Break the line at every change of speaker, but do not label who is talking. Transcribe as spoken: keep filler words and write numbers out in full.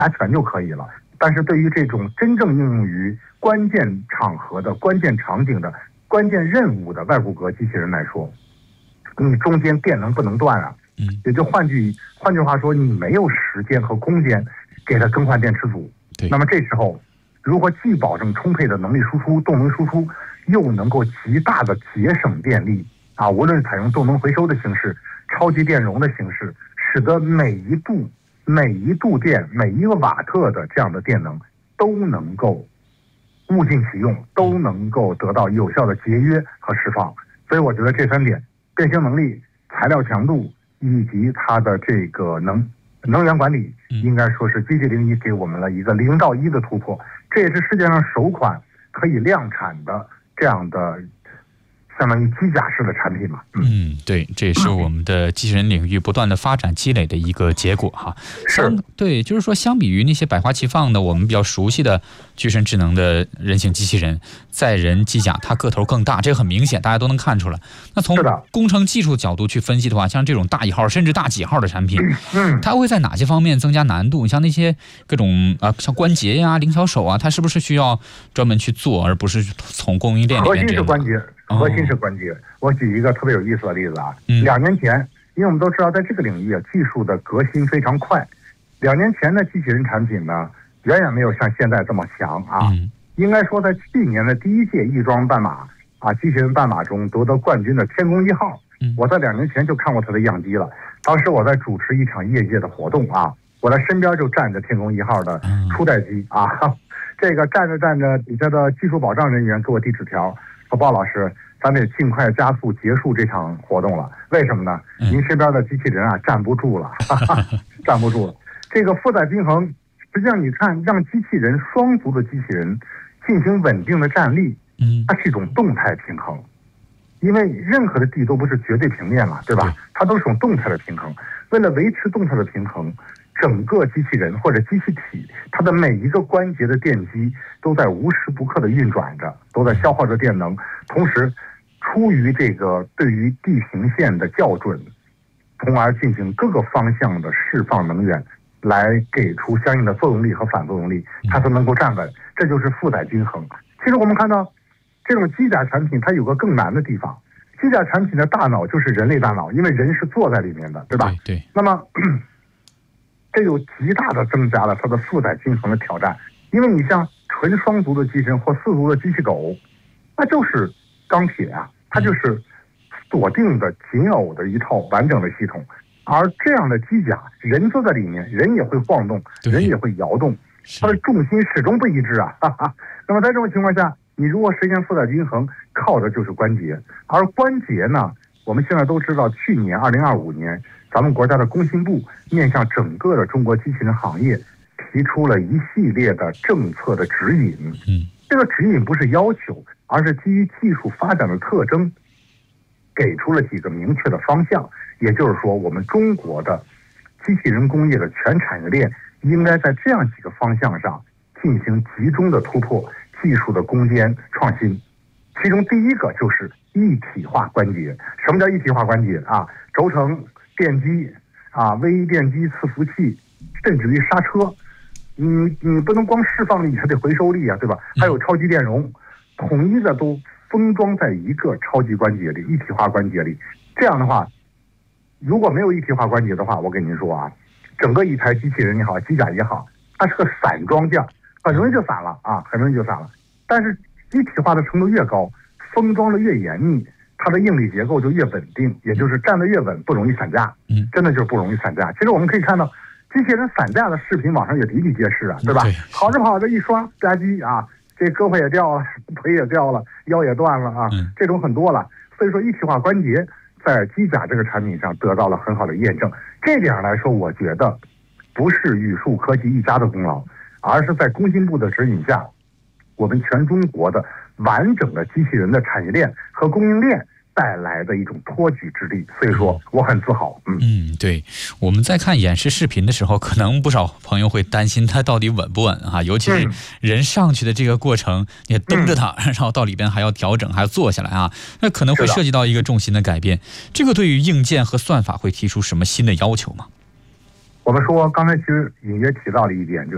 加权就可以了。但是对于这种真正应用于关键场合的关键场景的关键任务的外骨骼机器人来说，你中间电能不能断啊？
嗯，
也就换句换句话说，你没有时间和空间给它更换电池组。
对，
那么这时候，如果既保证充沛的能力输出、动能输出，又能够极大的节省电力啊，无论是采用动能回收的形式、超级电容的形式，使得每一度、每一度电、每一个瓦特的这样的电能都能够物尽其用，都能够得到有效的节约和释放。所以我觉得这三点：变形能力、材料强度以及它的这个能能源管理，应该说是机器零一给我们了一个零到一的突破。这也是世界上首款可以量产的这样的相当于机甲式的产品嘛。
嗯, 嗯，对，这也是我们的机器人领域不断的发展积累的一个结果哈。
是，
对，就是说，相比于那些百花齐放的我们比较熟悉的具身智能的人形机器人，载人机甲它个头更大，这个很明显，大家都能看出来。那从工程技术角度去分析的话，像这种大一号甚至大几号的产品，
嗯，
它会在哪些方面增加难度？像那些各种啊，像关节呀、灵巧手啊，它是不是需要专门去做，而不是从供应链里面？
核心是关节。核心是关节。我举一个特别有意思的例子啊，嗯、两年前，因为我们都知道，在这个领域啊，技术的革新非常快。两年前的机器人产品呢，远远没有像现在这么强啊。嗯、应该说，在去年的第一届翼装半马啊，机器人半马中夺得冠军的天宫一号，嗯、我在两年前就看过它的样机了。当时我在主持一场业界的活动啊，我的身边就站着天宫一号的初代机啊，这个站着站着，底下的技术保障人员给我递纸条。说鲍老师，咱得尽快加速结束这场活动了。为什么呢？您身边的机器人啊站不住了，哈哈，站不住了。这个负载均衡，实际上你看，让机器人双足的机器人进行稳定的站立，它是一种动态平衡。因为任何的地都不是绝对平面嘛，对吧？它都是一种动态的平衡。为了维持动态的平衡，整个机器人或者机器体，它的每一个关节的电机都在无时不刻的运转着，都在消耗着电能。同时，出于这个对于地平线的校准，从而进行各个方向的释放能源，来给出相应的作用力和反作用力，它才能够站稳。这就是负载均衡。其实我们看到，这种机甲产品它有个更难的地方。机甲产品的大脑就是人类大脑，因为人是坐在里面的，对吧？
对。对，
那么这有极大的增加了它的负载均衡的挑战，因为你像纯双足的机器人或四足的机器狗，那就是钢铁啊，它就是锁定的紧耦的一套完整的系统。而这样的机甲，人坐在里面，人也会晃动，人也会摇动，它的重心始终不一致啊。哈哈。那么在这种情况下，你如果实现负载均衡，靠的就是关节。而关节呢，我们现在都知道，去年二零二五年，咱们国家的工信部面向整个的中国机器人行业提出了一系列的政策的指引。
嗯，
这个指引不是要求，而是基于技术发展的特征，给出了几个明确的方向。也就是说，我们中国的机器人工业的全产业链应该在这样几个方向上进行集中的突破，技术的攻坚创新。其中第一个就是一体化关节。什么叫一体化关节啊？轴承、电机啊、微电机、伺服器，甚至于刹车，你你不能光释放力，还得回收力啊，对吧？还有超级电容，统一的都封装在一个超级关节里，一体化关节里。这样的话，如果没有一体化关节的话，我跟您说啊，整个一台机器人也好，机甲也好，它是个散装件，很容易就散了啊，很容易就散了。但是一体化的程度越高，封装的越严密，它的应力结构就越稳定，也就是站得越稳，不容易散架。嗯，真的就是不容易散架。其实我们可以看到，机器人散架的视频网上也比比皆是啊，对吧？跑着跑着一刷吧唧啊，这胳膊也掉了，腿也掉了，腰也断了啊，这种很多了。所以说，一体化关节在机甲这个产品上得到了很好的验证。这点上来说，我觉得不是宇树科技一家的功劳，而是在工信部的指引下，我们全中国的完整的机器人的产业链和供应链带来的一种托举之力。所以说我很自豪。嗯
嗯，对，我们在看演示视频的时候，可能不少朋友会担心它到底稳不稳啊，尤其是人上去的这个过程，你蹬着它，嗯、然后到里边还要调整，还要坐下来啊，那可能会涉及到一个重心的改变。这个对于硬件和算法会提出什么新的要求吗？
我们说刚才其实隐约提到了一点，就是